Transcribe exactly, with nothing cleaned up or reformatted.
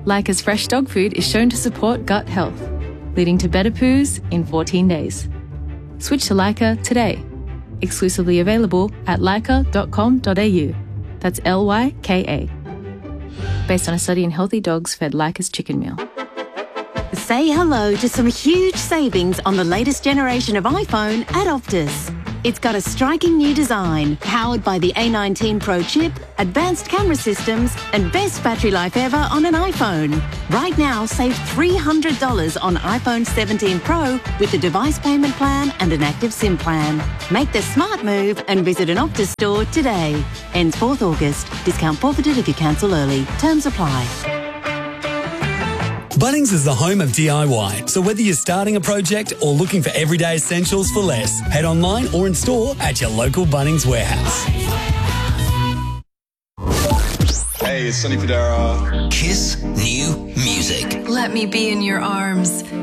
Leica's fresh dog food is shown to support gut health, leading to better poos in fourteen days. Switch to Leica today. Exclusively available at leica dot com dot a u. That's L Y K A. Based on a study in healthy dogs fed Leica's chicken meal. Say hello to some huge savings on the latest generation of iPhone at Optus. It's got a striking new design, powered by the A nineteen Pro chip, advanced camera systems, and best battery life ever on an iPhone. Right now, save three hundred dollars on iPhone seventeen Pro with a device payment plan and an active SIM plan. Make the smart move and visit an Optus store today. Ends fourth August. Discount forfeited if you cancel early. Terms apply. Bunnings is the home of D I Y, so whether you're starting a project or looking for everyday essentials for less, head online or in store at your local Bunnings warehouse. Hey, it's Sonny Fodera. Kiss New Music. Let me be in your arms.